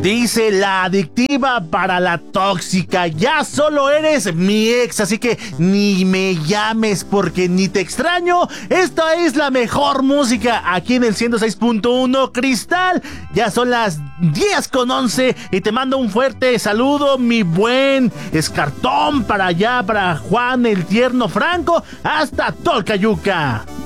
Dice la adictiva para la tóxica, ya solo eres mi ex, así que ni me llames porque ni te extraño. Esta es la mejor música aquí en el 106.1 Cristal. Ya son las 10:11 y te mando un fuerte saludo, mi buen Escartón, para allá, para Juan el Tierno Franco, hasta Tolcayuca.